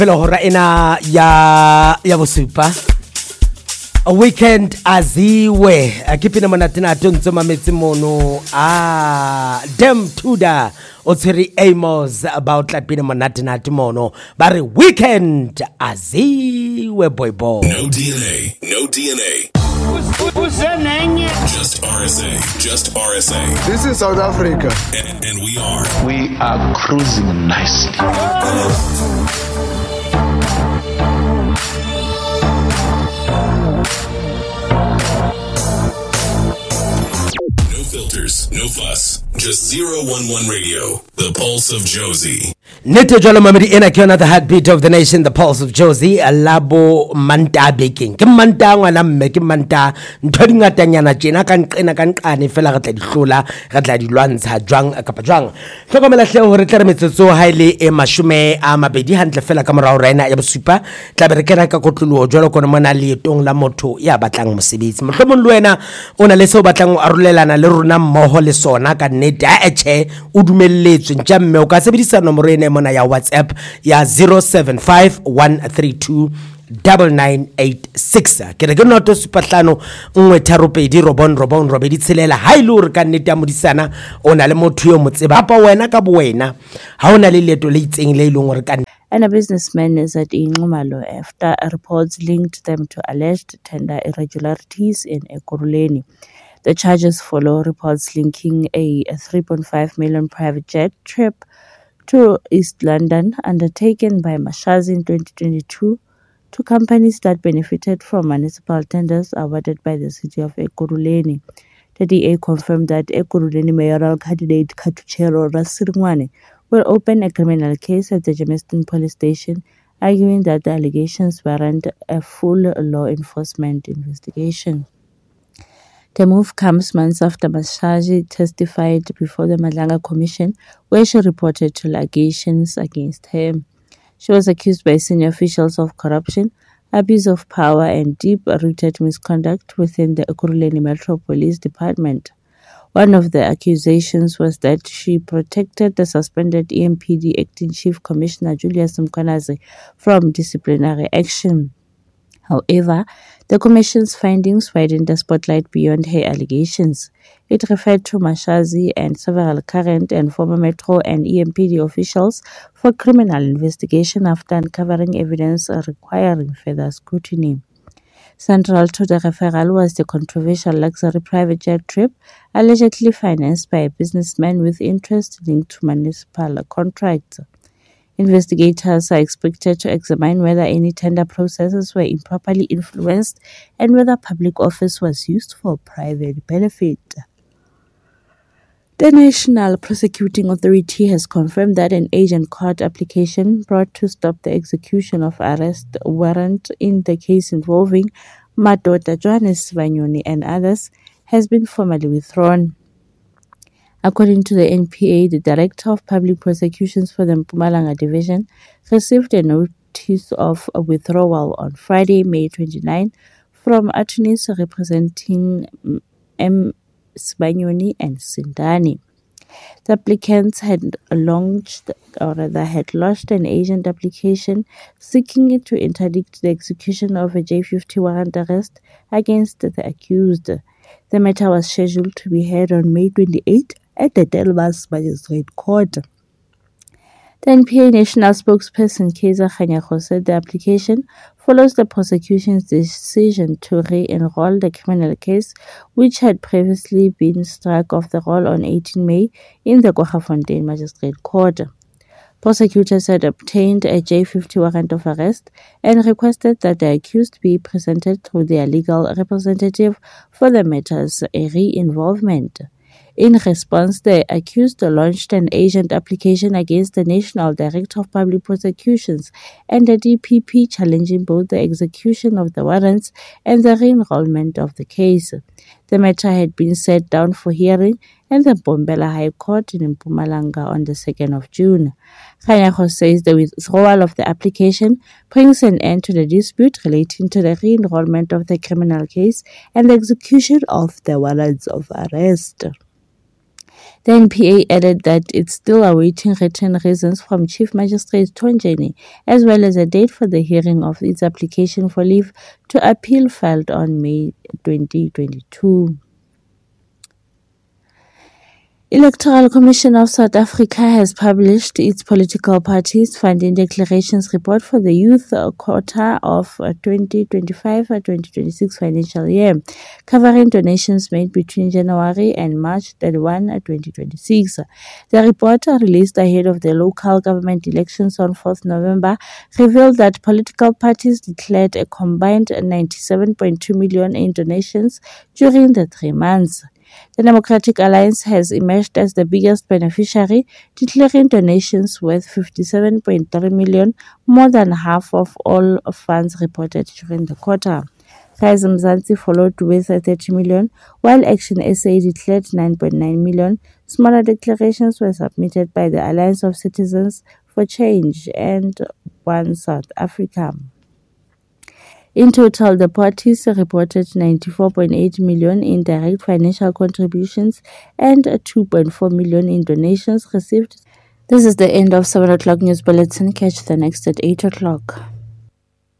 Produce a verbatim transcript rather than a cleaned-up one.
Pela hora ena ya ya bosupa a weekend aziwe akipina manatina tonzo mametsi mono ah dem tuda o tshiri Amos about la pina manatina timono bare weekend aziwe boy boy. No D N A, no D N A. Just R S A, just R S A. This is South Africa. And, and we are. We are cruising nicely. No filters, no fuss. Just zero one one radio. The Pulse of Josie. Nete jolo mamedi ena ke yona the heartbeat of the nation, the Pulse of Josie. Labo manta baking ke manta ngwana mme ke manta ntho di ngatanyana tjena ka nqena ka nqane fela re tla di hlola re tla di lwantsha jwang kapa jwang hlokomela hle hore tle re metsotso ha ile e mashume a mabedi hantle fela ka morao rena ya bosupa tla be re kena ka kotloloho jwalo kona mona le tong la motho ya batlang mosebetsi mohlomong le wena o na le se o batlang o arolelana le rona mmoho le sona ka nnete a eche o dumelletswe ntja mme o ka sebedisa nomoro ena mona ya WhatsApp ya zero seven five one three two nine nine eight six ke re ke noto supahlano nngwe tharo pedi robon robon robedi tshelela ha ile o re ka nnete ya modisana o na le motho yo motseba pa wena ka bo wena ha o na le leto le itseng le ileng gore ka And a businessman is at Inxumalo after reports linked them to alleged tender irregularities in Ekurhuleni. The charges follow reports linking a three point five million private jet trip to East London undertaken by Mashazi in twenty twenty-two to companies that benefited from municipal tenders awarded by the city of Ekurhuleni. The D A confirmed that Ekurhuleni mayoral candidate Katuchero Rasiringwane will open a criminal case at the Germiston police station, arguing that the allegations warrant a full law enforcement investigation. The move comes months after Mashazi testified before the Madlanga Commission, where she reported to allegations against him. She was accused by senior officials of corruption, abuse of power, and deep-rooted misconduct within the Ekurhuleni Metro Police Department. One of the accusations was that she protected the suspended E M P D Acting Chief Commissioner Julius Mkhwanazi from disciplinary action. However, the Commission's findings widened the spotlight beyond her allegations. It referred to Mashazi and several current and former Metro and E M P D officials for criminal investigation after uncovering evidence requiring further scrutiny. Central to the referral was the controversial luxury private jet trip allegedly financed by a businessman with interest linked to municipal contracts. Investigators are expected to examine whether any tender processes were improperly influenced and whether public office was used for private benefit. The National Prosecuting Authority has confirmed that an agent court application brought to stop the execution of arrest warrant in the case involving Madoda Johannes Vanyoni and others has been formally withdrawn. According to the N P A, the Director of Public Prosecutions for the Mpumalanga Division received a notice of withdrawal on Friday, May twenty-ninth, from attorneys representing M. Sibanyoni and Sindani. The applicants had launched, or rather had lodged an agent application seeking it to interdict the execution of a J fifty warrant arrest against the accused. The matter was scheduled to be heard on May twenty-eighth at the Delmas Magistrate Court. The N P A National Spokesperson Kaiser Kganyago said the application follows the prosecution's decision to re-enroll the criminal case, which had previously been struck off the roll on eighteenth May in the Kwaggafontein Magistrate Court. Prosecutors had obtained a J fifty warrant of arrest and requested that the accused be presented through their legal representative for the matter's re-involvement. In response, the accused launched an agent application against the National Director of Public Prosecutions and the D P P challenging both the execution of the warrants and the re-enrollment of the case. The matter had been set down for hearing in the Mbombela High Court in Mpumalanga on the second of June. Kganyago says the withdrawal of the application brings an end to the dispute relating to the re-enrollment of the criminal case and the execution of the warrants of arrest. The N P A added that it's still awaiting written reasons from Chief Magistrate Tonjeni, as well as a date for the hearing of its application for leave to appeal filed on May twenty twenty-two. Electoral Commission of South Africa has published its political parties funding declarations report for the youth quarter of twenty twenty-five to twenty twenty-six financial year, covering donations made between January and March thirty-first, twenty twenty-six. The report, released ahead of the local government elections on fourth November, revealed that political parties declared a combined ninety-seven point two million in donations during the three months. The Democratic Alliance has emerged as the biggest beneficiary, declaring donations worth fifty-seven point three million, more than half of all funds reported during the quarter. Rise Mzansi followed with thirty million, while Action S A declared nine point nine million. Smaller declarations were submitted by the Alliance of Citizens for Change and One South Africa. In total, the parties reported ninety-four point eight million in direct financial contributions and two point four million in donations received. This is the end of seven o'clock news bulletin. Catch the next at eight o'clock.